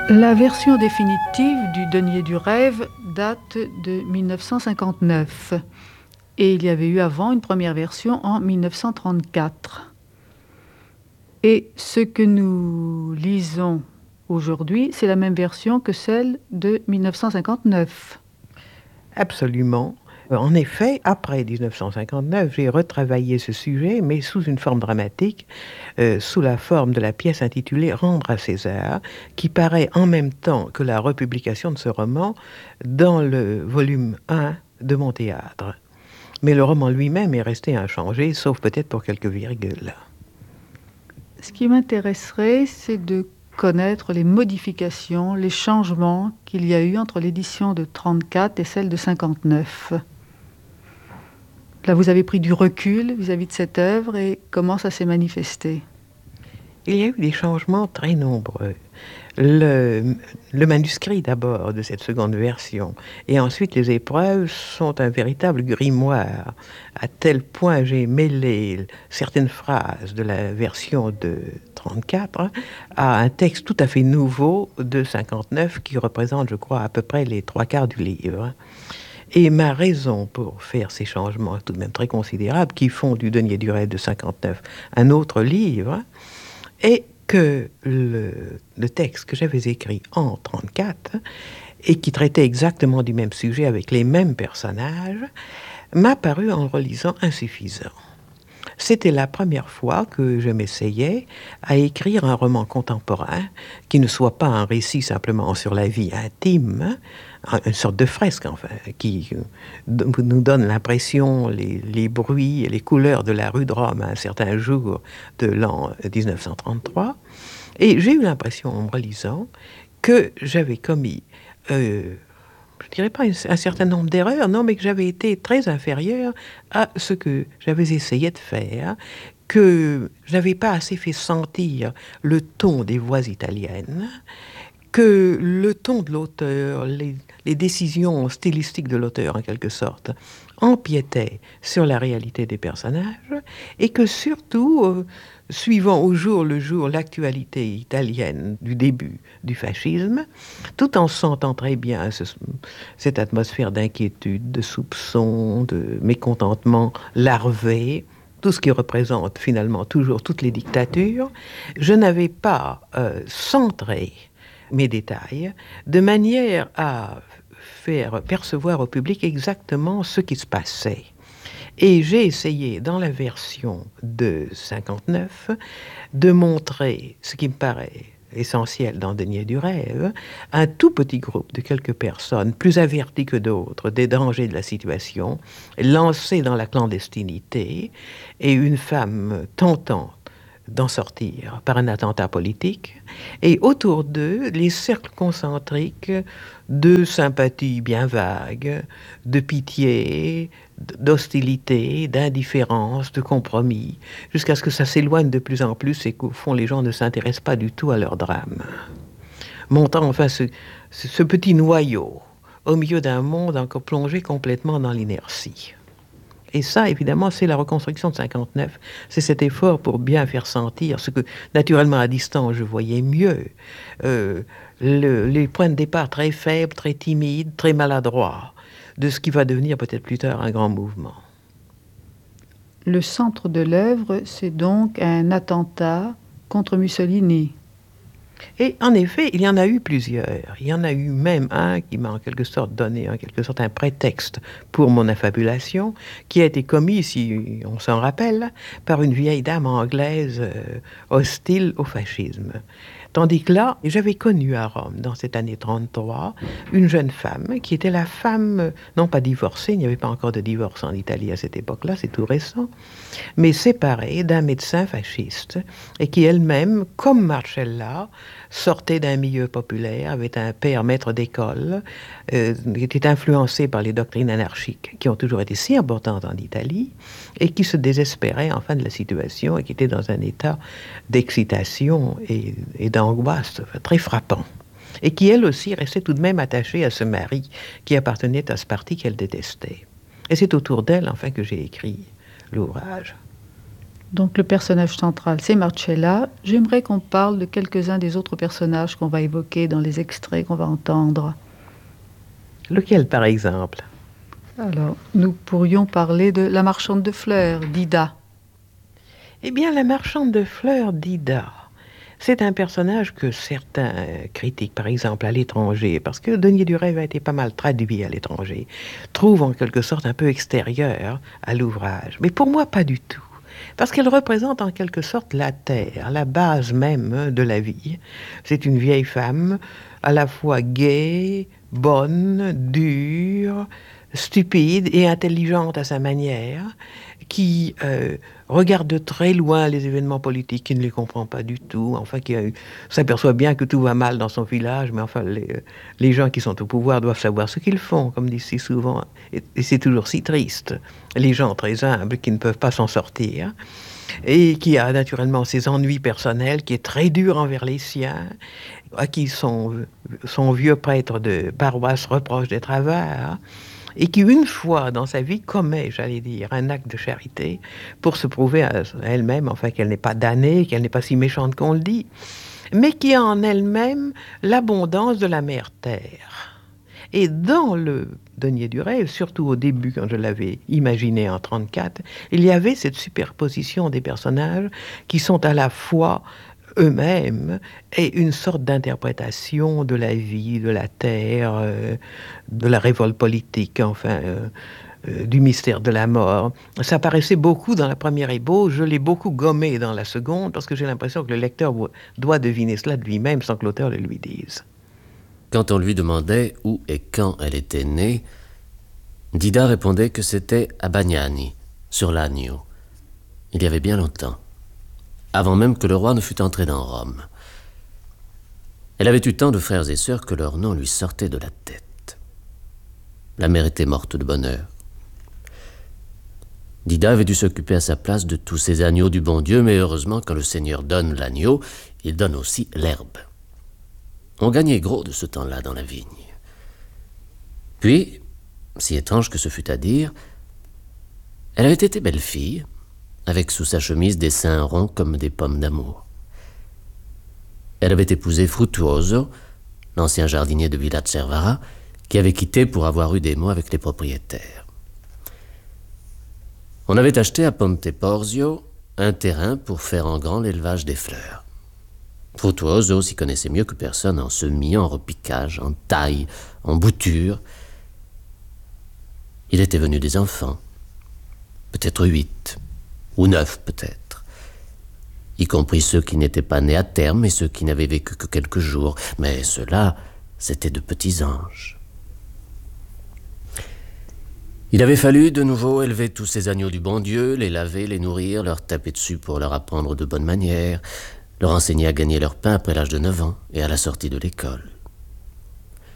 La version définitive du Denier du rêve date de 1959 et il y avait eu avant une première version en 1934. Et ce que nous lisons aujourd'hui, c'est la même version que celle de 1959. Absolument. En effet, après 1959, j'ai retravaillé ce sujet, mais sous une forme dramatique, sous la forme de la pièce intitulée Rendre à César, qui paraît en même temps que la republication de ce roman dans le volume 1 de mon théâtre. Mais le roman lui-même est resté inchangé, sauf peut-être pour quelques virgules. Ce qui m'intéresserait, c'est de connaître les modifications, les changements qu'il y a eu entre l'édition de 34 et celle de 59. Là, vous avez pris du recul vis-à-vis de cette œuvre et comment ça s'est manifesté? Il y a eu des changements très nombreux. Le manuscrit d'abord de cette seconde version et ensuite les épreuves sont un véritable grimoire. À tel point j'ai mêlé certaines phrases de la version de 34 à un texte tout à fait nouveau de 59 qui représente, je crois, à peu près les 3/4 du livre. Et ma raison pour faire ces changements tout de même très considérables qui font du Denier du rêve de 59 un autre livre est que le texte que j'avais écrit en 34 et qui traitait exactement du même sujet avec les mêmes personnages m'a paru en le relisant insuffisant. C'était la première fois que je m'essayais à écrire un roman contemporain qui ne soit pas un récit simplement sur la vie intime, une sorte de fresque enfin, qui nous donne l'impression, les bruits et les couleurs de la rue de Rome à un certain jour de l'an 1933. Et j'ai eu l'impression en me relisant que j'avais commis je dirais pas un certain nombre d'erreurs, non, mais que j'avais été très inférieur à ce que j'avais essayé de faire, que je n'avais pas assez fait sentir le ton des voix italiennes, que le ton de l'auteur, les décisions stylistiques de l'auteur, en quelque sorte, empiétaient sur la réalité des personnages, et que surtout, suivant au jour le jour l'actualité italienne du début du fascisme, tout en sentant très bien cette atmosphère d'inquiétude, de soupçon, de mécontentement larvé, tout ce qui représente finalement toujours toutes les dictatures, je n'avais pas centré mes détails de manière à faire percevoir au public exactement ce qui se passait. Et j'ai essayé, dans la version de 59, de montrer ce qui me paraît essentiel dans Denier du rêve, un tout petit groupe de quelques personnes, plus averties que d'autres des dangers de la situation, lancées dans la clandestinité, et une femme tentant d'en sortir par un attentat politique, et autour d'eux, les cercles concentriques de sympathie bien vague, de pitié, d'hostilité, d'indifférence, de compromis, jusqu'à ce que ça s'éloigne de plus en plus et qu'au fond, les gens ne s'intéressent pas du tout à leur drame. Montant enfin ce petit noyau au milieu d'un monde encore plongé complètement dans l'inertie. Et ça, évidemment, c'est la reconstruction de 59. C'est cet effort pour bien faire sentir ce que, naturellement, à distance, je voyais mieux. Les points de départ très faibles, très timides, très maladroits, de ce qui va devenir peut-être plus tard un grand mouvement. Le centre de l'œuvre, c'est donc un attentat contre Mussolini. Et en effet, il y en a eu plusieurs. Il y en a eu même un qui m'a en quelque sorte donné en quelque sorte un prétexte pour mon affabulation, qui a été commis, si on s'en rappelle, par une vieille dame anglaise hostile au fascisme. Tandis que là, j'avais connu à Rome, dans cette année 33, une jeune femme qui était la femme, non pas divorcée, il n'y avait pas encore de divorce en Italie à cette époque-là, c'est tout récent, mais séparée d'un médecin fasciste, et qui elle-même, comme Marcella, sortait d'un milieu populaire, avait un père maître d'école, était influencé par les doctrines anarchiques qui ont toujours été si importantes en Italie, et qui se désespérait enfin de la situation, et qui était dans un état d'excitation et d'angoisse très frappant. Et qui, elle aussi, restait tout de même attachée à ce mari qui appartenait à ce parti qu'elle détestait. Et c'est autour d'elle, enfin, que j'ai écrit l'ouvrage. Donc le personnage central, c'est Marcella. J'aimerais qu'on parle de quelques-uns des autres personnages qu'on va évoquer dans les extraits qu'on va entendre. Lequel, par exemple? Alors, nous pourrions parler de la marchande de fleurs, d'Ida. Eh bien, la marchande de fleurs d'Ida, c'est un personnage que certains critiques, par exemple à l'étranger, parce que Denier du Rêve a été pas mal traduit à l'étranger, trouvent en quelque sorte un peu extérieur à l'ouvrage. Mais pour moi, pas du tout. Parce qu'elle représente en quelque sorte la terre, la base même de la vie. C'est une vieille femme, à la fois gaie, bonne, dure, stupide et intelligente à sa manière, qui regarde de très loin les événements politiques, qui ne les comprend pas du tout, enfin qui s'aperçoit bien que tout va mal dans son village, mais enfin les gens qui sont au pouvoir doivent savoir ce qu'ils font, comme disent si souvent, et c'est toujours si triste. Les gens très humbles qui ne peuvent pas s'en sortir, et qui a naturellement ses ennuis personnels, qui est très dur envers les siens, à qui son vieux prêtre de paroisse reproche d'être avare, et qui, une fois dans sa vie, commet, j'allais dire, un acte de charité pour se prouver à elle-même, enfin, qu'elle n'est pas damnée, qu'elle n'est pas si méchante qu'on le dit, mais qui a en elle-même l'abondance de la mère terre. Et dans le Denier du Rêve, surtout au début, quand je l'avais imaginé en 1934, il y avait cette superposition des personnages qui sont à la fois eux-mêmes et une sorte d'interprétation de la vie, de la terre, de la révolte politique, enfin, du mystère de la mort. Ça paraissait beaucoup dans la première ébauche, je l'ai beaucoup gommé dans la seconde, parce que j'ai l'impression que le lecteur doit deviner cela de lui-même sans que l'auteur le lui dise. Quand on lui demandait où et quand elle était née, Dida répondait que c'était à Bagnani, sur l'Agno. Il y avait bien longtemps, avant même que le roi ne fût entré dans Rome. Elle avait eu tant de frères et sœurs que leur nom lui sortait de la tête. La mère était morte de bonne heure. Dida avait dû s'occuper à sa place de tous ces agneaux du bon Dieu, mais heureusement, quand le Seigneur donne l'agneau, il donne aussi l'herbe. On gagnait gros de ce temps-là dans la vigne. Puis, si étrange que ce fût à dire, elle avait été belle fille, avec sous sa chemise des seins ronds comme des pommes d'amour. Elle avait épousé Frutuoso, l'ancien jardinier de Villa Cervara, qui avait quitté pour avoir eu des mots avec les propriétaires. On avait acheté à Ponte Porzio un terrain pour faire en grand l'élevage des fleurs. Frutuoso s'y connaissait mieux que personne en semis, en repiquage, en taille, en bouture. Il était venu des enfants, peut-être 8, ou 9 peut-être, y compris ceux qui n'étaient pas nés à terme et ceux qui n'avaient vécu que quelques jours, mais ceux-là, c'étaient de petits anges. Il avait fallu de nouveau élever tous ces agneaux du bon Dieu, les laver, les nourrir, leur taper dessus pour leur apprendre de bonnes manières, leur enseigner à gagner leur pain après l'âge de 9 ans et à la sortie de l'école.